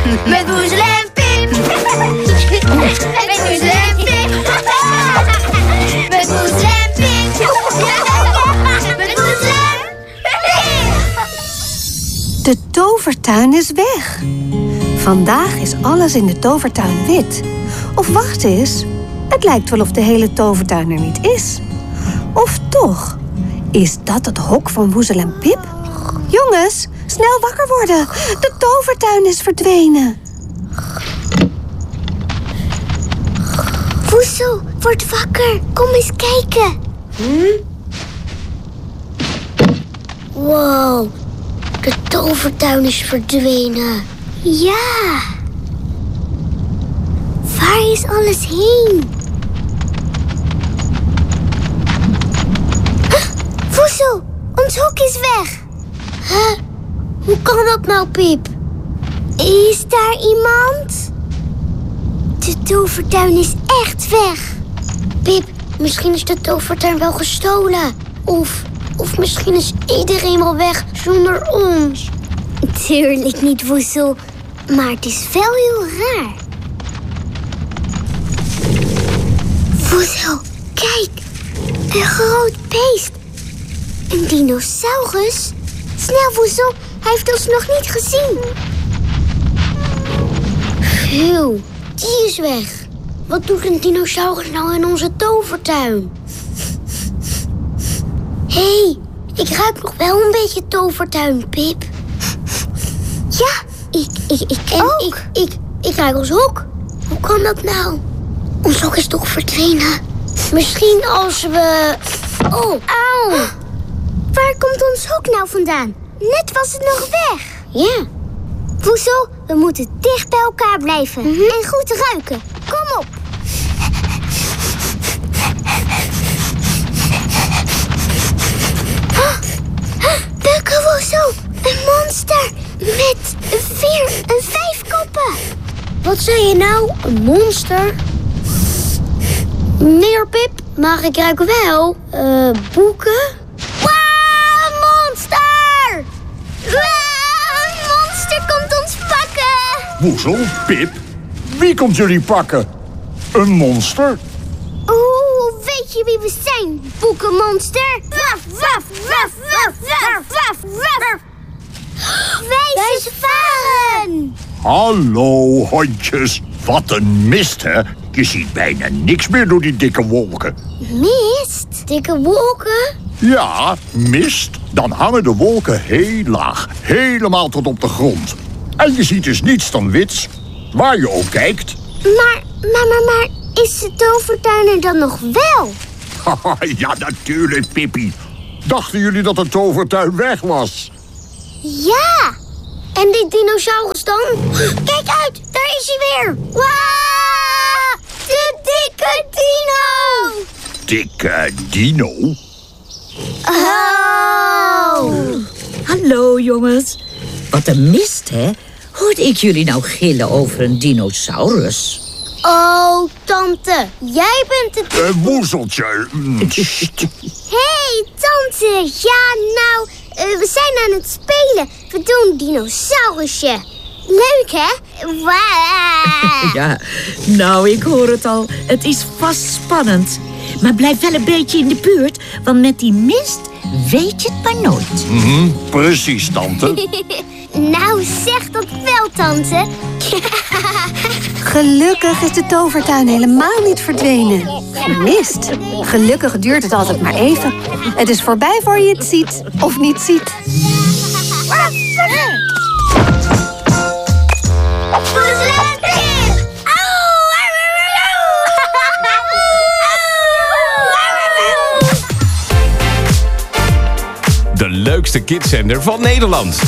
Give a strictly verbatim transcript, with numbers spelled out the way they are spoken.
Met Woezel en Pip. Met Woezel en Pip. Met Woezel en Pip. Met Woezel en Pip. De tovertuin is weg. Vandaag is alles in de tovertuin wit. Of wacht eens, het lijkt wel of de hele tovertuin er niet is. Of toch, is dat het hok van Woezel en Pip? Jongens, snel wakker worden. De tovertuin is verdwenen. Woezel, word wakker. Kom eens kijken. Hm? Wow, de tovertuin is verdwenen. Ja. Waar is alles heen? Huh, Woezel, ons hok is weg. Huh? Hoe kan dat nou, Pip? Is daar iemand? De tovertuin is echt weg. Pip, misschien is de tovertuin wel gestolen. Of, of misschien is iedereen wel weg zonder ons. Tuurlijk niet, Woezel. Maar het is wel heel raar. Woezel, kijk. Een groot beest. Een dinosaurus. Snel, Woezel. Hij heeft ons nog niet gezien. Phew, die is weg. Wat doet een dinosaurus nou in onze tovertuin? Hé, hey, ik ruik nog wel een beetje tovertuin, Pip. Ja, ik, ik, ik ken ook. Ik, ik, ik ruik ons hok. Hoe kan dat nou? Ons hok is toch verdwenen? Misschien als we... Oh, auw. Waar komt ons hok nou vandaan? Net was het nog weg. Ja. Woezel, we moeten dicht bij elkaar blijven. Mm-hmm. En goed ruiken. Kom op. Oh, Bukke Woezel, een monster met vier en vijf koppen. Wat zei je nou? Een monster? Nee hoor, Pip, maar ik ruik wel uh, boeken. Wauw, een monster! Wauw, een monster komt ons pakken! Woezel, Pip, wie komt jullie pakken? Een monster? Oeh, weet je wie we zijn, boekenmonster? Waf, waf, waf, waf, waf, waf, waf. Wij zijn varen! Hallo, hondjes. Wat een mist, hè? Je ziet bijna niks meer door die dikke wolken. Mist? Dikke wolken? Ja, mist. Dan hangen de wolken heel laag. Helemaal tot op de grond. En je ziet dus niets dan wits. Waar je ook kijkt. Maar, maar, maar, maar... is de tovertuin er dan nog wel? Ja, natuurlijk, Pippi. Dachten jullie dat de tovertuin weg was? Ja. En die dinosaurus dan? Kijk uit, daar is hij weer. Waaah! De dikke dino! Dikke dino? Oh! Hallo, jongens. Wat een mist, hè? Hoorde ik jullie nou gillen over een dinosaurus? Oh, tante, jij bent het... Een woezeltje. Hé, hey, tante. Ja, nou, uh, we zijn aan het spelen. We doen dinosaurusje. Leuk, hè? Wow. Ja, nou, ik hoor het al. Het is vast spannend. Maar blijf wel een beetje in de buurt, want met die mist weet je het maar nooit. Mm-hmm, precies, tante. Nou, zeg dat wel, tante. Gelukkig is de tovertuin helemaal niet verdwenen. Mist. Gelukkig duurt het altijd maar even. Het is voorbij voor je het ziet of niet ziet. De leukste kidzender van Nederland.